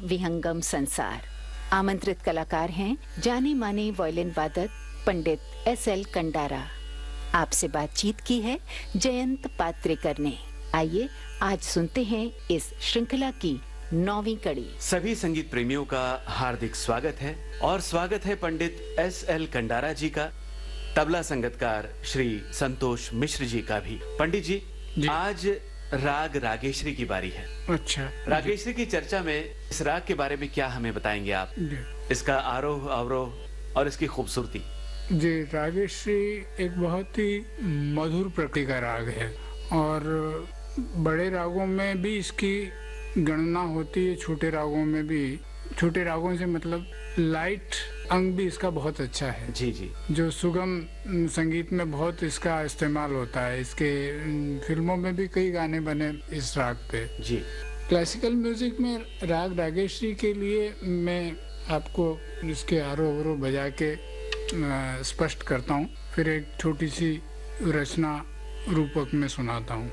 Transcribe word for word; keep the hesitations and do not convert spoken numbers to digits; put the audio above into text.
विहंगम संसार। आमंत्रित कलाकार हैं जाने माने वायलिन वादक पंडित एस एल कंडारा। आपसे बातचीत की है जयंत पात्रेकर ने। आइए आज सुनते हैं इस श्रृंखला की नौवीं कड़ी। सभी संगीत प्रेमियों का हार्दिक स्वागत है और स्वागत है पंडित एस एल कंडारा जी का, तबला संगतकार श्री संतोष मिश्र जी का भी। पंडित जी, जी। आज राग रागेश्वरी की बारी है। अच्छा, रागेश्वरी की चर्चा में इस राग के बारे में क्या हमें बताएंगे आप? जी इसका आरोह अवरोह और इसकी खूबसूरती। जी रागेश्वरी एक बहुत ही मधुर प्रकृति का राग है और बड़े रागों में भी इसकी गणना होती है, छोटे रागों में भी। छोटे रागों से मतलब लाइट अंग भी इसका बहुत अच्छा है। जी जी। जो सुगम संगीत में बहुत इसका इस्तेमाल होता है। इसके फिल्मों में भी कई गाने बने इस राग पे। जी। क्लासिकल म्यूजिक में राग रागेश्वरी के लिए मैं आपको इसके आरोह अवरोह बजा के स्पष्ट करता हूँ, फिर एक छोटी सी रचना रूपक में सुनाता हूँ।